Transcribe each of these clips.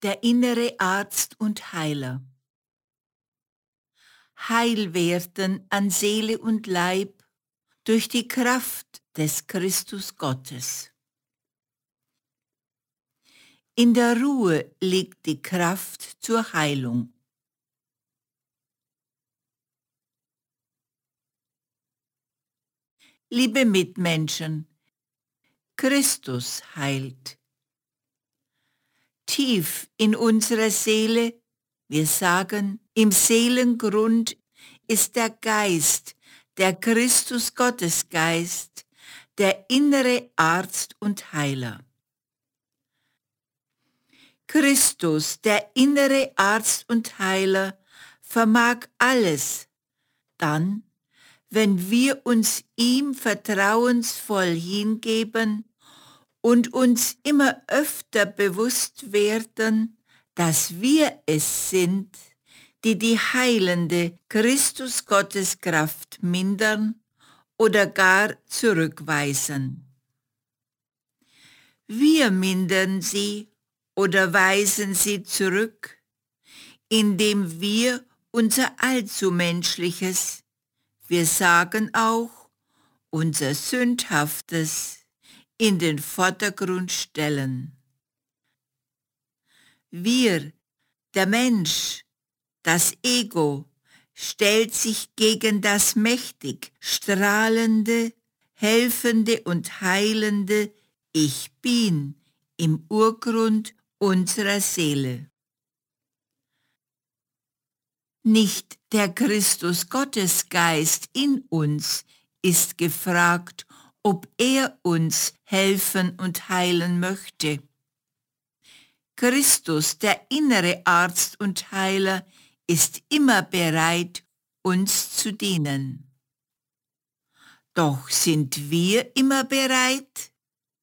der innere Arzt und Heiler. Heil werden an Seele und Leib durch die Kraft des Christus Gottes. In der Ruhe liegt die Kraft zur Heilung. Liebe Mitmenschen, Christus heilt. Tief in unserer Seele, wir sagen, im Seelengrund ist der Geist, der Christus Gottesgeist, der innere Arzt und Heiler. Christus, der innere Arzt und Heiler, vermag alles, dann, wenn wir uns ihm vertrauensvoll hingeben und uns immer öfter bewusst werden, dass wir es sind, die die heilende Christus Gottes Kraft mindern oder gar zurückweisen. Wir mindern sie oder weisen sie zurück, indem wir unser allzu menschliches, wir sagen auch unser Sündhaftes, in den Vordergrund stellen. Wir, der Mensch, das Ego, stellt sich gegen das mächtig strahlende, helfende und heilende Ich Bin im Urgrund unserer Seele. Nicht der Christus Gottesgeist in uns ist gefragt, ob er uns helfen und heilen möchte. Christus, der innere Arzt und Heiler, ist immer bereit, uns zu dienen. Doch sind wir immer bereit?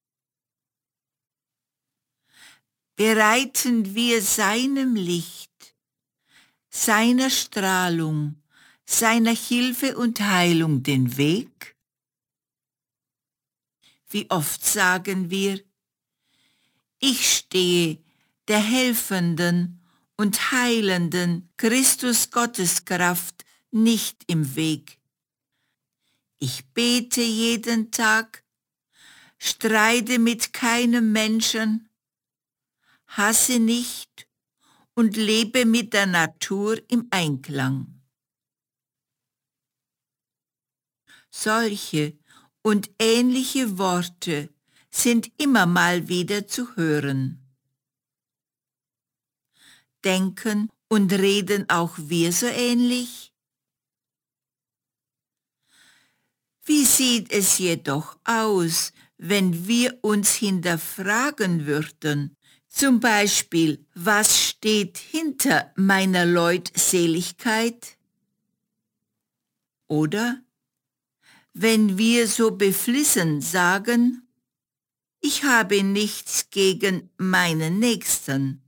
Bereiten wir seinem Licht, seiner Strahlung, seiner Hilfe und Heilung den Weg? Wie oft sagen wir, ich stehe der helfenden und heilenden Christus Gotteskraft nicht im Weg. Ich bete jeden Tag, streite mit keinem Menschen, hasse nicht und lebe mit der Natur im Einklang. Solche und ähnliche Worte sind immer mal wieder zu hören. Denken und reden auch wir so ähnlich? Wie sieht es jedoch aus, wenn wir uns hinterfragen würden? Zum Beispiel, was steht hinter meiner Leutseligkeit? Oder wenn wir so beflissen sagen, ich habe nichts gegen meinen Nächsten.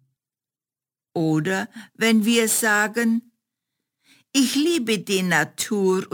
Oder wenn wir sagen, ich liebe die Natur